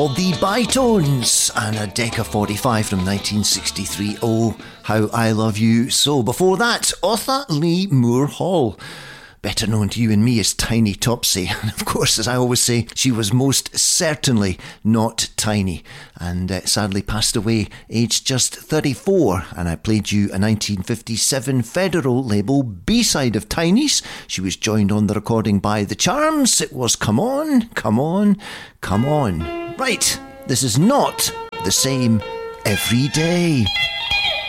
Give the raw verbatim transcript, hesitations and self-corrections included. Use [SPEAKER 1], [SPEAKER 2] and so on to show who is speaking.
[SPEAKER 1] The Bytones and a Decca forty-five from nineteen sixty-three. Oh, How I Love You So. Before that, Otha Lee Moore Hall, better known to you and me as Tiny Topsy. And of course, as I always say, she was most certainly not tiny, and uh, sadly passed away aged just thirty-four. And I played you a nineteen fifty-seven Federal label B-side of Tiny's. She was joined on the recording by The Charms. It was Come On, Come On, Come On. Right, this is not the same every day.